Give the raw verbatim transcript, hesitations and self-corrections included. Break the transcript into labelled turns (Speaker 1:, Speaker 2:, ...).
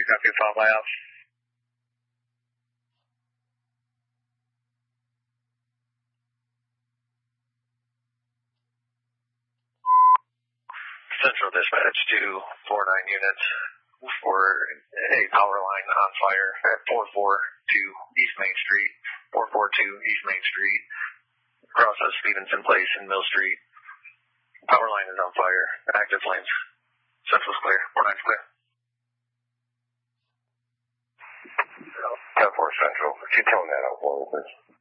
Speaker 1: you copy a file by ops? Central dispatch to four nine units for a power line on fire at four four two East Main Street, four four two East Main Street, across of Stevenson Place and Mill Street. Power line is on fire, active flames. Central's clear, four nine's clear.
Speaker 2: ten four Central, could you tone that out for me, please?